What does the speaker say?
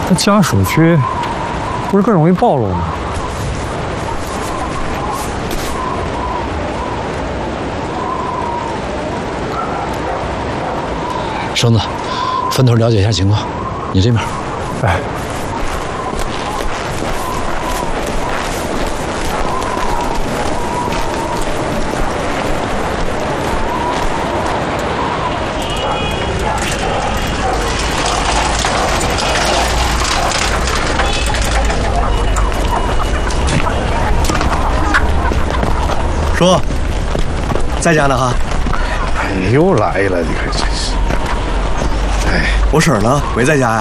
那家属区不是更容易暴露吗？ 绳子，分头了解一下情况。你这边。 哎。 叔，在家呢哈。 哎，又来了，你看真是。哎， 我婶儿呢？没在家呀？